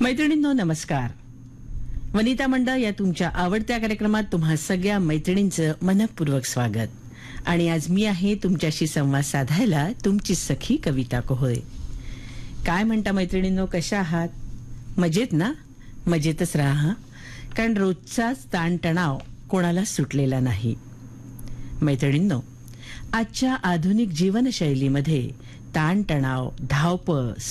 मैत्रिणींनो नमस्कार. वनिता मंडळ या तुमच्या आवडत्या कार्यक्रमात तुम्हा सगळ्या मैत्रिणींचं मनपूर्वक स्वागत. आणि आज मी आहे तुमच्याशी संवाद साधायला तुमची सखी कविता कोहळे. काय म्हणता मैत्रिणींनो, कशा आहात? मजेत ना? मजेतच राहा हा, कारण रोजचाच ताणतणाव कोणाला सुटलेला नाही. मैत्रिणींनो, आजच्या आधुनिक जीवनशैलीमध्ये ताणतणाव, धावपळ,